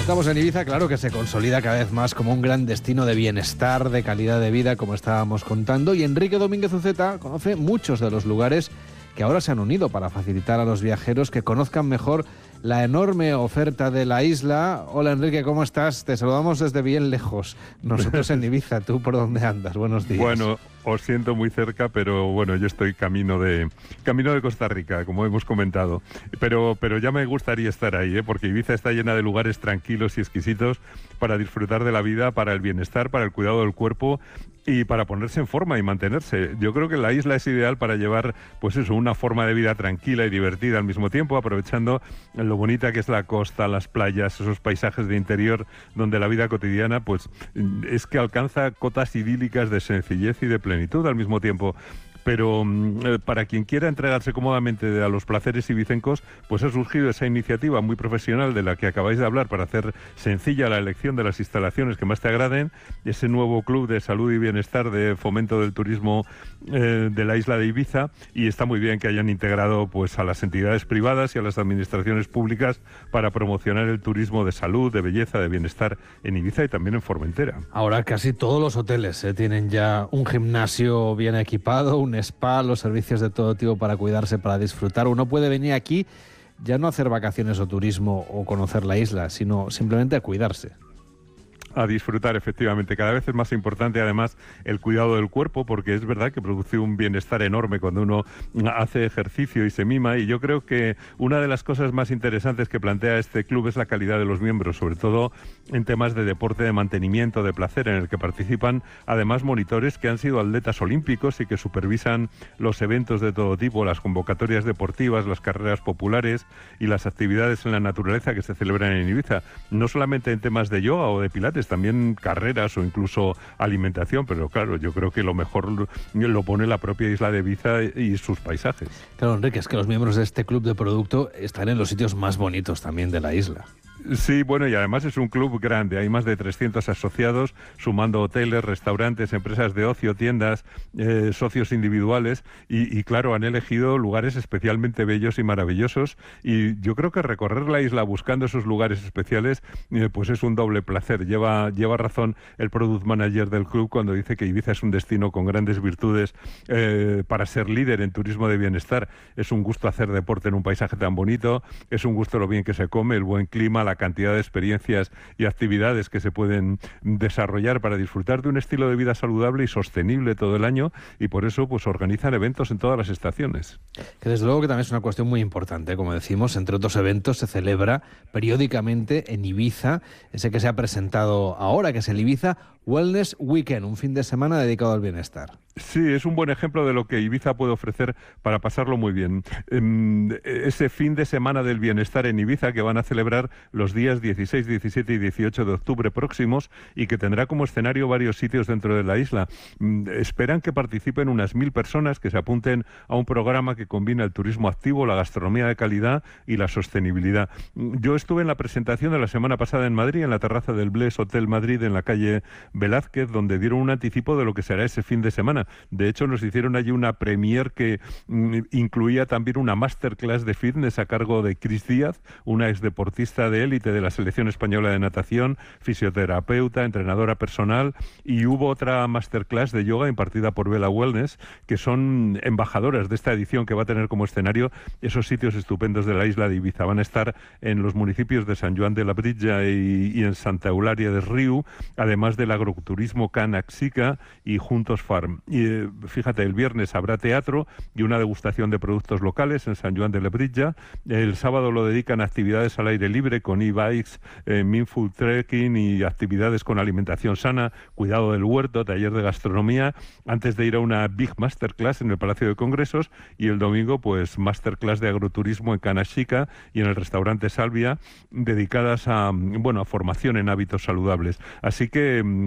Estamos en Ibiza, claro que se consolida cada vez más como un gran destino de bienestar, de calidad de vida, como estábamos contando. Y Enrique Domínguez Uceta conoce muchos de los lugares que ahora se han unido para facilitar a los viajeros que conozcan mejor la enorme oferta de la isla. Hola Enrique, ¿cómo estás? Te saludamos desde bien lejos. Nosotros en Ibiza, ¿tú por dónde andas? Buenos días. Bueno, os siento muy cerca, pero bueno, yo estoy camino de Costa Rica, como hemos comentado. Pero ya me gustaría estar ahí, porque Ibiza está llena de lugares tranquilos y exquisitos para disfrutar de la vida, para el bienestar, para el cuidado del cuerpo y para ponerse en forma y mantenerse. Yo creo que la isla es ideal para llevar, pues eso, una forma de vida tranquila y divertida al mismo tiempo, aprovechando lo bonita que es la costa, las playas, esos paisajes de interior donde la vida cotidiana, pues es que alcanza cotas idílicas de sencillez y de plenitud al mismo tiempo. Pero para quien quiera entregarse cómodamente a los placeres ibicencos, pues ha surgido esa iniciativa muy profesional de la que acabáis de hablar para hacer sencilla la elección de las instalaciones que más te agraden, ese nuevo club de salud y bienestar de fomento del turismo de la isla de Ibiza, y está muy bien que hayan integrado pues a las entidades privadas y a las administraciones públicas para promocionar el turismo de salud, de belleza, de bienestar en Ibiza y también en Formentera. Ahora casi todos los hoteles tienen ya un gimnasio bien equipado, un spa, los servicios de todo tipo para cuidarse, para disfrutar. Uno puede venir aquí ya no a hacer vacaciones o turismo o conocer la isla, sino simplemente a cuidarse. A disfrutar, efectivamente. Cada vez es más importante, además, el cuidado del cuerpo, porque es verdad que produce un bienestar enorme cuando uno hace ejercicio y se mima, y yo creo que una de las cosas más interesantes que plantea este club es la calidad de los miembros, sobre todo en temas de deporte, de mantenimiento, de placer, en el que participan además monitores que han sido atletas olímpicos y que supervisan los eventos de todo tipo, las convocatorias deportivas, las carreras populares y las actividades en la naturaleza que se celebran en Ibiza, no solamente en temas de yoga o de pilates, también carreras o incluso alimentación, pero claro, yo creo que lo mejor lo pone la propia isla de Ibiza y sus paisajes. Claro, Enrique, es que los miembros de este club de producto están en los sitios más bonitos también de la isla. Sí, bueno, y además es un club grande, hay más de 300 asociados, sumando hoteles, restaurantes, empresas de ocio, tiendas, socios individuales, y claro, han elegido lugares especialmente bellos y maravillosos, y yo creo que recorrer la isla buscando esos lugares especiales, pues es un doble placer. Lleva razón el product manager del club cuando dice que Ibiza es un destino con grandes virtudes para ser líder en turismo de bienestar. Es un gusto hacer deporte en un paisaje tan bonito, es un gusto lo bien que se come, el buen clima, la cantidad de experiencias y actividades que se pueden desarrollar para disfrutar de un estilo de vida saludable y sostenible todo el año, y por eso pues organizan eventos en todas las estaciones. Que desde luego que también es una cuestión muy importante, como decimos, entre otros eventos se celebra periódicamente en Ibiza, ese que se ha presentado ahora, que es el Ibiza Wellness Weekend, un fin de semana dedicado al bienestar. Sí, es un buen ejemplo de lo que Ibiza puede ofrecer para pasarlo muy bien. Ese fin de semana del bienestar en Ibiza que van a celebrar los días 16, 17 y 18 de octubre próximos, y que tendrá como escenario varios sitios dentro de la isla. Esperan que participen unas 1000 personas que se apunten a un programa que combina el turismo activo, la gastronomía de calidad y la sostenibilidad. Yo estuve en la presentación de la semana pasada en Madrid, en la terraza del Bles Hotel Madrid, en la calle Velázquez, donde dieron un anticipo de lo que será ese fin de semana. De hecho, nos hicieron allí una premier que incluía también una masterclass de fitness a cargo de Cris Díaz, una exdeportista de élite de la selección española de natación, fisioterapeuta, entrenadora personal, y hubo otra masterclass de yoga impartida por Vela Wellness, que son embajadoras de esta edición que va a tener como escenario esos sitios estupendos de la isla de Ibiza. Van a estar en los municipios de San Joan de la Brilla y en Santa Eulalia de Riu, además del agroturismo Canaxica y Juntos Farm. Y fíjate, el viernes habrá teatro y una degustación de productos locales en San Joan de la Brilla. El sábado lo dedican a actividades al aire libre con e-bikes, mindful trekking y actividades con alimentación sana, cuidado del huerto, taller de gastronomía, antes de ir a una big masterclass en el Palacio de Congresos, y el domingo pues masterclass de agroturismo en Canaxica y en el restaurante Salvia, dedicadas a formación en hábitos saludables. Así que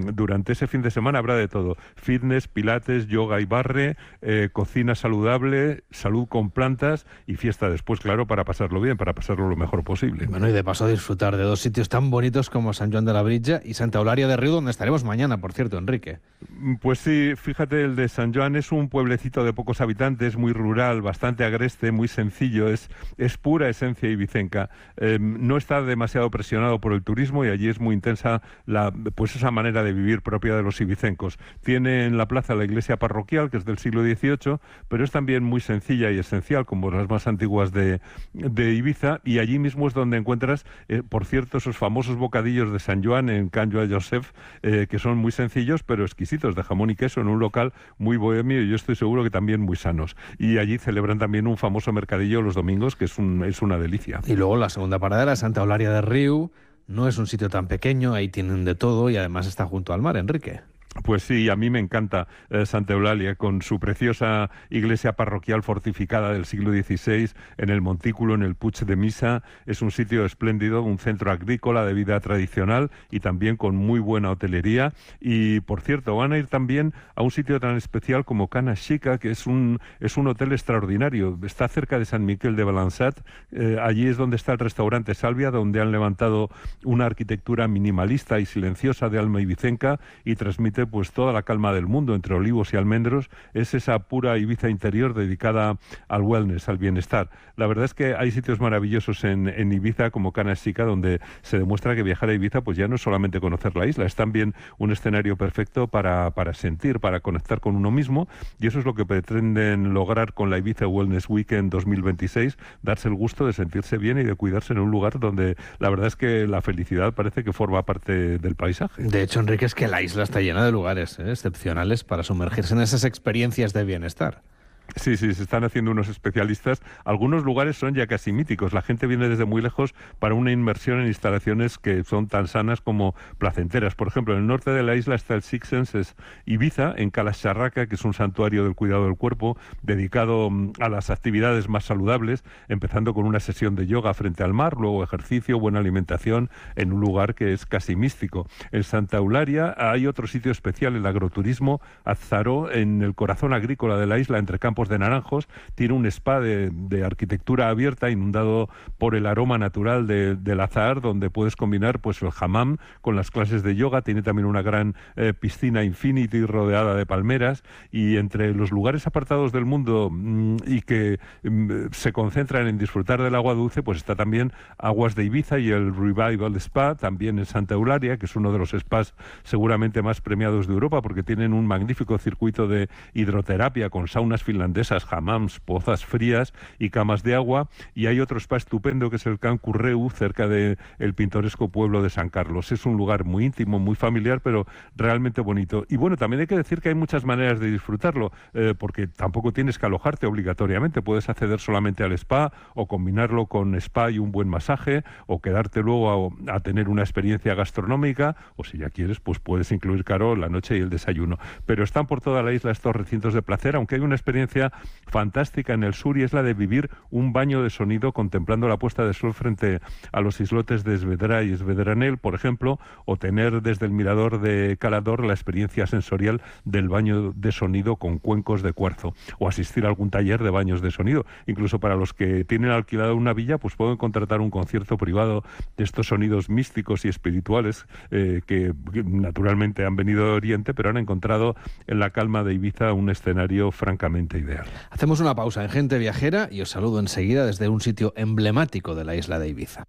durante ese fin de semana habrá de todo: fitness, pilates, yoga y barre, cocina saludable, salud con plantas y fiesta después, claro, para pasarlo bien, para pasarlo lo mejor posible. Bueno, y de paso disfrutar de dos sitios tan bonitos como Sant Joan de la Britja y Santa Eulalia de Riu, donde estaremos mañana, por cierto, Enrique. Pues sí, fíjate, el de Sant Joan es un pueblecito de pocos habitantes, muy rural, bastante agreste, muy sencillo, es pura esencia ibicenca. No está demasiado presionado por el turismo y allí es muy intensa pues esa manera de vivir propia de los ibicencos. Tiene en la plaza la iglesia parroquial, que es del siglo XVIII, pero es también muy sencilla y esencial, como las más antiguas de Ibiza, y allí mismo es donde encuentras, por cierto, esos famosos bocadillos de Sant Joan en Can Joan Joseph, que son muy sencillos pero exquisitos, de jamón y queso, en un local muy bohemio y yo estoy seguro que también muy sanos. Y allí celebran también un famoso mercadillo los domingos, que es una delicia. Y luego la segunda parada era Santa Eulalia de Riu. No es un sitio tan pequeño, ahí tienen de todo y además está junto al mar, Enrique. Pues sí, a mí me encanta Santa Eulalia, con su preciosa iglesia parroquial fortificada del siglo XVI, en el montículo, en el Puig de Missa. Es un sitio espléndido, un centro agrícola de vida tradicional y también con muy buena hotelería. Y, por cierto, van a ir también a un sitio tan especial como Cana Xica, que es un hotel extraordinario. Está cerca de Sant Miquel de Balançat. Allí es donde está el restaurante Salvia, donde han levantado una arquitectura minimalista y silenciosa de alma ibicenca y transmite pues toda la calma del mundo entre olivos y almendros. Es esa pura Ibiza interior dedicada al wellness, al bienestar. La verdad es que hay sitios maravillosos en Ibiza, como Cana Xica, donde se demuestra que viajar a Ibiza pues ya no es solamente conocer la isla, es también un escenario perfecto para sentir, para conectar con uno mismo, y eso es lo que pretenden lograr con la Ibiza Wellness Weekend 2026, darse el gusto de sentirse bien y de cuidarse en un lugar donde la verdad es que la felicidad parece que forma parte del paisaje. De hecho, Enrique, es que la isla está llena de lugares excepcionales para sumergirse en esas experiencias de bienestar. Sí, se están haciendo unos especialistas. Algunos lugares son ya casi míticos. La gente viene desde muy lejos para una inmersión en instalaciones que son tan sanas como placenteras. Por ejemplo, en el norte de la isla está el Six Senses Ibiza, en Cala Charraca, que es un santuario del cuidado del cuerpo dedicado a las actividades más saludables, empezando con una sesión de yoga frente al mar, luego ejercicio, buena alimentación, en un lugar que es casi místico. En Santa Eulalia hay otro sitio especial, el agroturismo Azzaró, en el corazón agrícola de la isla, entre campos de naranjos. Tiene un spa de arquitectura abierta, inundado por el aroma natural del azahar, donde puedes combinar pues el hammam con las clases de yoga. Tiene también una gran piscina infinity rodeada de palmeras, y entre los lugares apartados del mundo y que se concentran en disfrutar del agua dulce, pues está también Aguas de Ibiza y el Revival Spa, también en Santa Eulalia, que es uno de los spas seguramente más premiados de Europa, porque tienen un magnífico circuito de hidroterapia con saunas finlandesas, hammams, pozas frías y camas de agua. Y hay otro spa estupendo que es el Can Curreu, cerca del pintoresco pueblo de San Carlos. Es un lugar muy íntimo, muy familiar, pero realmente bonito. Y bueno, también hay que decir que hay muchas maneras de disfrutarlo, porque tampoco tienes que alojarte obligatoriamente. Puedes acceder solamente al spa o combinarlo con spa y un buen masaje, o quedarte luego a tener una experiencia gastronómica, o si ya quieres, pues puedes incluir, claro, la noche y el desayuno. Pero están por toda la isla estos recintos de placer, aunque hay una experiencia fantástica en el sur, y es la de vivir un baño de sonido contemplando la puesta de sol frente a los islotes de Esvedra y Esvedranel, por ejemplo, o tener desde el mirador de Calador la experiencia sensorial del baño de sonido con cuencos de cuarzo, o asistir a algún taller de baños de sonido. Incluso para los que tienen alquilado una villa, pues pueden contratar un concierto privado de estos sonidos místicos y espirituales que naturalmente han venido de Oriente, pero han encontrado en la calma de Ibiza un escenario francamente ideal. Hacemos una pausa en Gente Viajera y os saludo enseguida desde un sitio emblemático de la isla de Ibiza.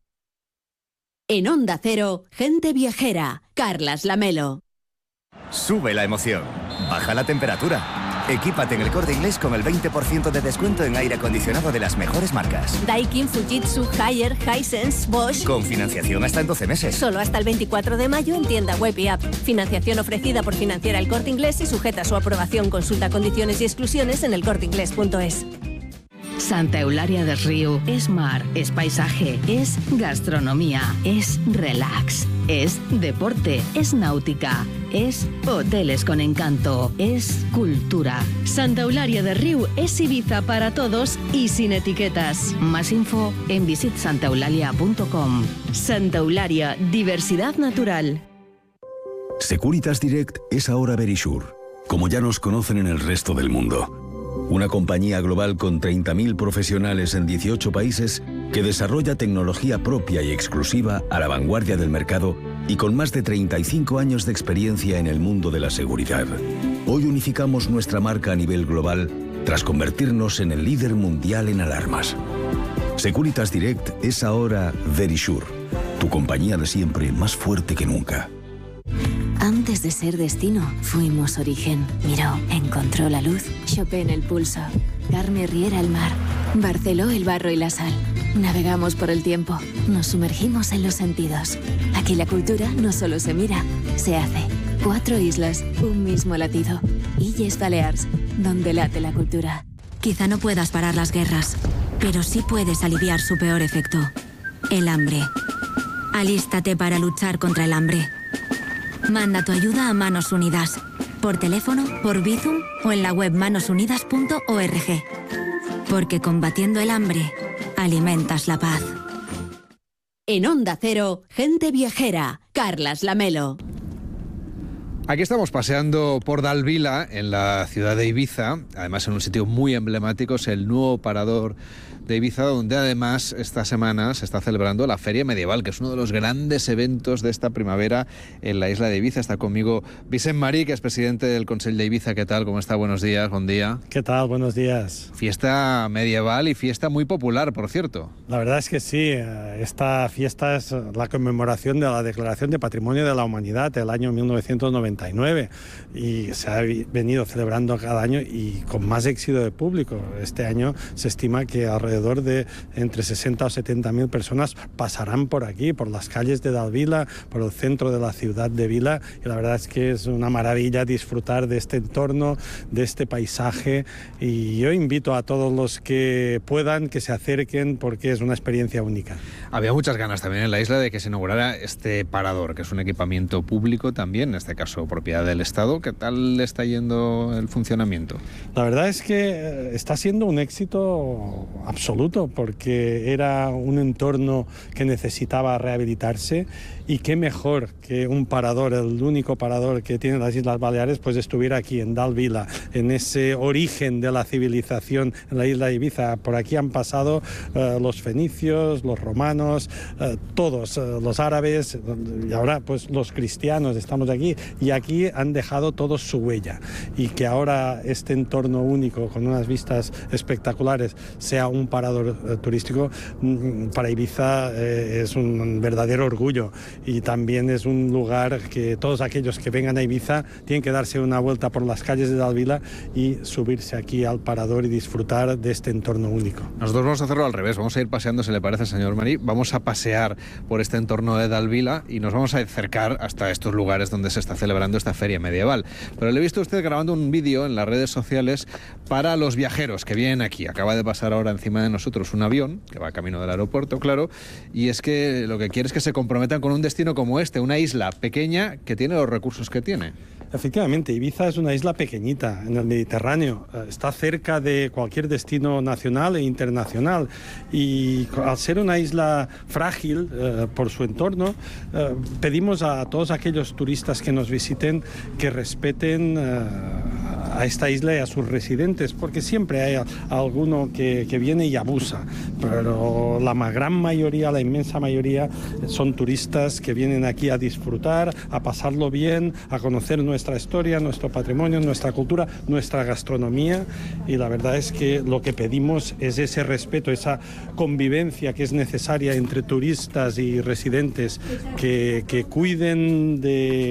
En Onda Cero, Gente Viajera, Carlas Lamelo. Sube la emoción, baja la temperatura. Equípate en El Corte Inglés con el 20% de descuento en aire acondicionado de las mejores marcas. Daikin, Fujitsu, Haier, Hisense, Bosch. Con financiación hasta en 12 meses. Solo hasta el 24 de mayo en tienda web y app. Financiación ofrecida por Financiera El Corte Inglés y sujeta a su aprobación. Consulta condiciones y exclusiones en elcorteinglés.es. Santa Eulalia de Riu es mar, es paisaje, es gastronomía, es relax, es deporte, es náutica, es hoteles con encanto, es cultura. Santa Eulalia de Riu es Ibiza para todos y sin etiquetas. Más info en visitsantaeulalia.com. Santa Eulalia, diversidad natural. Securitas Direct es ahora Verisure, como ya nos conocen en el resto del mundo. Una compañía global con 30.000 profesionales en 18 países que desarrolla tecnología propia y exclusiva a la vanguardia del mercado y con más de 35 años de experiencia en el mundo de la seguridad. Hoy unificamos nuestra marca a nivel global tras convertirnos en el líder mundial en alarmas. Securitas Direct es ahora Verisure, tu compañía de siempre más fuerte que nunca. Antes de ser destino, fuimos origen. Miró, encontró la luz, Chopin el pulso, Carme Riera el mar, Barceló el barro y la sal. Navegamos por el tiempo, nos sumergimos en los sentidos. Aquí la cultura no solo se mira, se hace. 4 islas, un mismo latido. Illes Balears, donde late la cultura. Quizá no puedas parar las guerras, pero sí puedes aliviar su peor efecto, el hambre. Alístate para luchar contra el hambre. Manda tu ayuda a Manos Unidas, por teléfono, por Bizum o en la web manosunidas.org. Porque combatiendo el hambre, alimentas la paz. En Onda Cero, Gente Viajera, Carlas Lamelo. Aquí estamos paseando por Dalvila, en la ciudad de Ibiza, además en un sitio muy emblemático, es el nuevo parador de Ibiza, donde además esta semana se está celebrando la Feria Medieval, que es uno de los grandes eventos de esta primavera en la isla de Ibiza. Está conmigo Vicent Marí, que es presidente del Consell de Ibiza. ¿Qué tal? ¿Cómo está? Buenos días, buen día. ¿Qué tal? Buenos días. Fiesta medieval y fiesta muy popular, por cierto. La verdad es que sí, esta fiesta es la conmemoración de la Declaración de Patrimonio de la Humanidad del año 1999 y se ha venido celebrando cada año y con más éxito de público. Este año se estima que alrededor de entre 60 o 70.000 personas pasarán por aquí, por las calles de Dalvila, por el centro de la ciudad de Vila, y la verdad es que es una maravilla disfrutar de este entorno, de este paisaje, y yo invito a todos los que puedan que se acerquen porque es una experiencia única. Había muchas ganas también en la isla de que se inaugurara este parador, que es un equipamiento público también, en este caso propiedad del Estado. ¿Qué tal le está yendo el funcionamiento? La verdad es que está siendo un éxito absoluto, porque era un entorno que necesitaba rehabilitarse, y qué mejor que un parador, el único parador que tienen las Islas Baleares, pues estuviera aquí en Dalvila, en ese origen de la civilización en la isla de Ibiza. Por aquí han pasado los fenicios, los romanos, todos, los árabes, y ahora pues los cristianos estamos aquí, y aquí han dejado todos su huella, y que ahora este entorno único con unas vistas espectaculares sea un parador turístico, para Ibiza es un verdadero orgullo, y también es un lugar que todos aquellos que vengan a Ibiza tienen que darse una vuelta por las calles de Dalvila y subirse aquí al parador y disfrutar de este entorno único. Nosotros vamos a hacerlo al revés, vamos a ir paseando, si le parece, señor Marí, vamos a pasear por este entorno de Dalvila y nos vamos a acercar hasta estos lugares donde se está celebrando esta feria medieval. Pero le he visto a usted grabando un vídeo en las redes sociales para los viajeros que vienen aquí. Acaba de pasar ahora encima de nosotros un avión que va camino del aeropuerto, claro, y es que lo que quiere es que se comprometan con un destino como este, una isla pequeña que tiene los recursos que tiene. Efectivamente, Ibiza es una isla pequeñita en el Mediterráneo, está cerca de cualquier destino nacional e internacional, y al ser una isla frágil por su entorno, pedimos a todos aquellos turistas que nos visiten que respeten a esta isla y a sus residentes, porque siempre hay alguno que viene y abusa, pero la gran mayoría, la inmensa mayoría, son turistas que vienen aquí a disfrutar, a pasarlo bien, a conocer nuestra historia, nuestro patrimonio, nuestra cultura, nuestra gastronomía, y la verdad es que lo que pedimos es ese respeto, esa convivencia que es necesaria entre turistas y residentes, que cuiden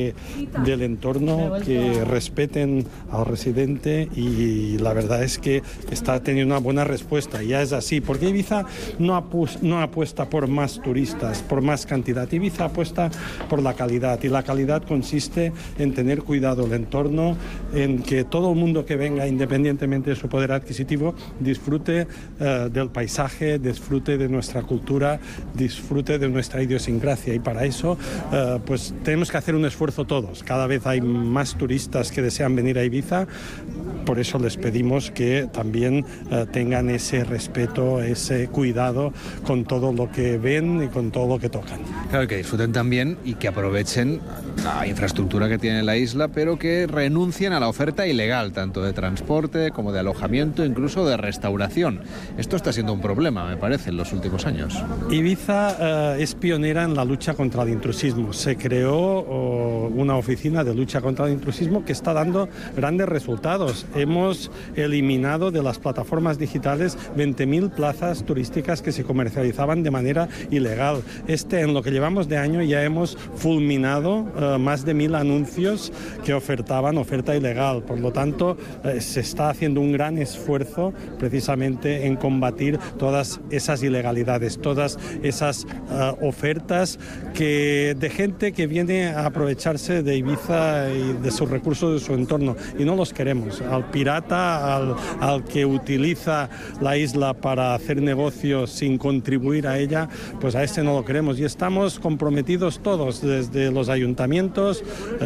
del entorno, que respeten al residente, y la verdad es que está teniendo una buena respuesta. Ya es así, porque Ibiza no apuesta por más turistas, por más cantidad. Ibiza apuesta por la calidad, y la calidad consiste en tener cuidado cuidado el entorno, en que todo el mundo que venga, independientemente de su poder adquisitivo, disfrute del paisaje, disfrute de nuestra cultura, disfrute de nuestra idiosincrasia. Y para eso pues tenemos que hacer un esfuerzo todos. Cada vez hay más turistas que desean venir a Ibiza. Por eso les pedimos que también tengan ese respeto, ese cuidado con todo lo que ven y con todo lo que tocan. Claro, que disfruten también y que aprovechen la infraestructura que tiene la isla, pero que renuncien a la oferta ilegal, tanto de transporte como de alojamiento, incluso de restauración. Esto está siendo un problema, me parece, en los últimos años. Ibiza es pionera en la lucha contra el intrusismo. Se creó una oficina de lucha contra el intrusismo que está dando grandes resultados. Hemos eliminado de las plataformas digitales 20.000 plazas turísticas que se comercializaban de manera ilegal. En lo que llevamos de año ya hemos fulminado más de 1.000 anuncios que ofertaban oferta ilegal. Por lo tanto, se está haciendo un gran esfuerzo precisamente en combatir todas esas ilegalidades, todas esas ofertas de gente que viene a aprovecharse de Ibiza y de sus recursos, de su entorno, y no los queremos. Al pirata, al que utiliza la isla para hacer negocios sin contribuir a ella, pues a ese no lo queremos. Y estamos comprometidos todos, desde los ayuntamientos,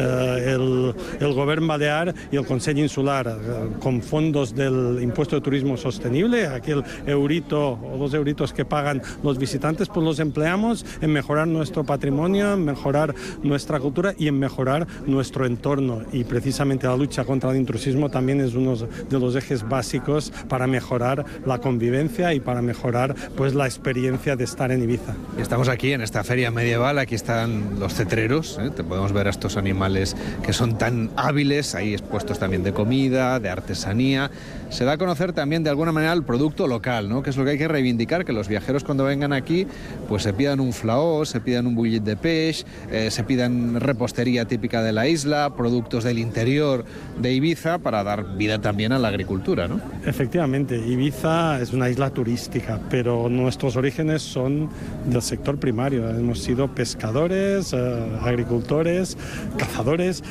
el Gobierno Balear y el Consell Insular, con fondos del impuesto de turismo sostenible, aquel eurito o 2 euritos que pagan los visitantes, pues los empleamos en mejorar nuestro patrimonio, en mejorar nuestra cultura y en mejorar nuestro entorno. Y precisamente la lucha contra el intrusismo también es uno de los ejes básicos para mejorar la convivencia y para mejorar pues la experiencia de estar en Ibiza. Estamos aquí en esta feria medieval, aquí están los cetreros, te podemos ver a estos animales que son tan hábiles, ahí expuestos también de comida, de artesanía. Se da a conocer también de alguna manera el producto local, ¿no? Que es lo que hay que reivindicar, que los viajeros cuando vengan aquí pues se pidan un flaó, se pidan un bullit de peix, se pidan repostería típica de la isla, productos del interior de Ibiza, para dar vida también a la agricultura, ¿no? Efectivamente, Ibiza es una isla turística, pero nuestros orígenes son del sector primario. Hemos sido pescadores, agricultores, cazadores,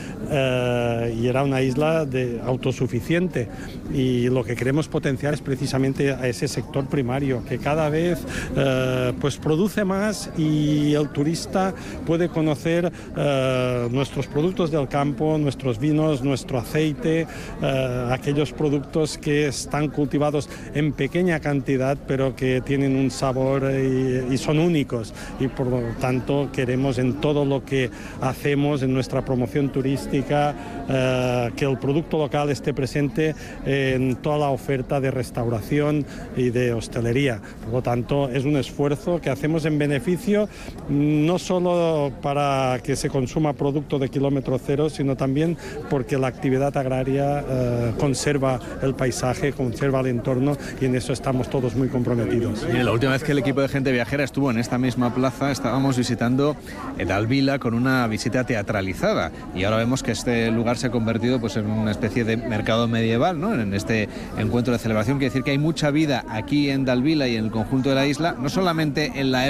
y era una isla autosuficiente. Y lo que queremos potenciar es precisamente a ese sector primario, que cada vez pues produce más, y el turista puede conocer nuestros productos del campo, nuestros vinos, nuestro aceite, aquellos productos que están cultivados en pequeña cantidad pero que tienen un sabor y son únicos, y por lo tanto queremos en todo lo que hacemos en nuestra promoción turística que el producto local esté presente en toda la oferta de restauración y de hostelería. Por lo tanto, es un esfuerzo que hacemos en beneficio no solo para que se consuma producto de kilómetro cero, sino también porque la actividad agraria conserva el paisaje, conserva el entorno, y en eso estamos todos muy comprometidos. Mire, la última vez que el equipo de Gente Viajera estuvo en esta misma plaza, estábamos visitando Dalvila con una visita teatralizada, y ahora vemos que este lugar se ha convertido pues en una especie de mercado medieval, ¿no? En este encuentro de celebración. Quiere decir que hay mucha vida aquí en Dalvila y en el conjunto de la isla, no solamente en la